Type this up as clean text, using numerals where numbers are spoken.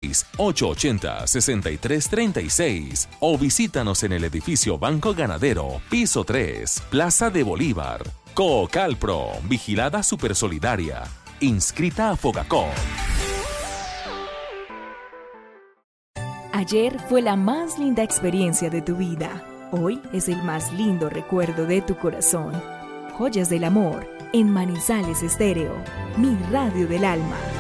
617-880-6336 o visítanos en el edificio Banco Ganadero, piso 3, Plaza de Bolívar. Coocalpro, vigilada supersolidaria, inscrita a Fogacop. Ayer fue la más linda experiencia de tu vida. Hoy es el más lindo recuerdo de tu corazón. Joyas del amor en Manizales Estéreo, mi radio del alma.